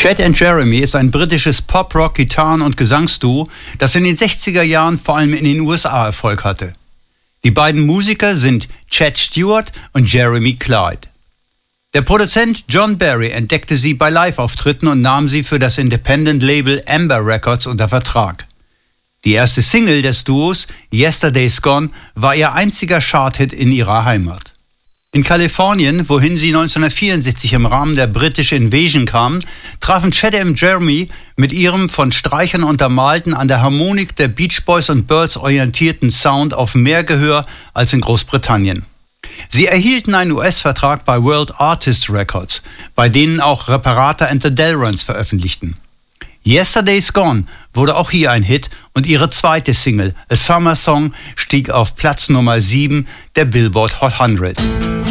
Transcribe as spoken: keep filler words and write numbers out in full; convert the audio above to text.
Chet and Jeremy ist ein britisches Pop-Rock-, Gitarren- und Gesangsduo, das in den sechziger Jahren vor allem in den U S A Erfolg hatte. Die beiden Musiker sind Chet Stewart und Jeremy Clyde. Der Produzent John Barry entdeckte sie bei Live-Auftritten und nahm sie für das Independent-Label Amber Records unter Vertrag. Die erste Single des Duos, Yesterday's Gone, war ihr einziger Charthit in ihrer Heimat. In Kalifornien, wohin sie neunzehnhundertvierundsiebzig im Rahmen der British Invasion kamen, trafen Chet und Jeremy mit ihrem von Streichern untermalten, an der Harmonik der Beach Boys und Byrds orientierten Sound auf mehr Gehör als in Großbritannien. Sie erhielten einen U S-Vertrag bei World Artists Records, bei denen auch Reparata and the Delruns veröffentlichten. Yesterday's Gone wurde auch hier ein Hit und ihre zweite Single, A Summer Song, stieg auf Platz Nummer sieben der Billboard Hot hundert.